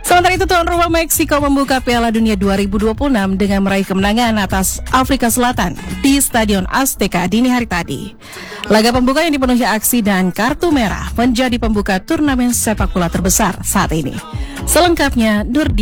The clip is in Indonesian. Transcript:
Sementara itu, tuan rumah Meksiko membuka Piala Dunia 2026 dengan meraih kemenangan atas Afrika Selatan di Stadion Azteca dini hari tadi. Laga pembuka yang dipenuhi aksi dan kartu merah menjadi pembuka turnamen sepak bola terbesar saat ini. Selengkapnya, Nur